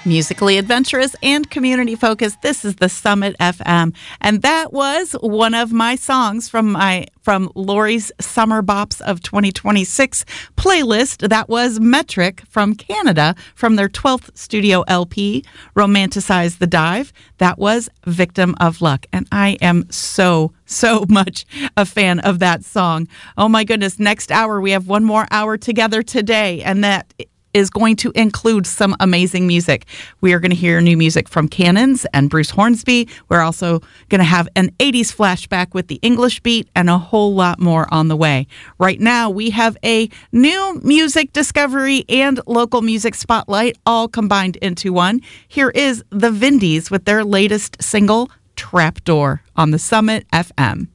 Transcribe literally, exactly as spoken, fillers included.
Musically adventurous and community focused. This is the Summit F M, and that was one of my songs from my from Lori's Summer Bops of twenty twenty-six playlist. That was Metric from Canada from their twelfth studio L P, Romanticize the Dive. That was Victim of Luck, and I am so so much a fan of that song. Oh my goodness! Next hour we have one more hour together today, and that is going to include some amazing music. We are going to hear new music from Cannons and Bruce Hornsby. We're also going to have an eighties flashback with the English Beat and a whole lot more on the way. Right now, we have a new music discovery and local music spotlight all combined into one. Here is the Vindies with their latest single, Trapdoor, on the Summit F M.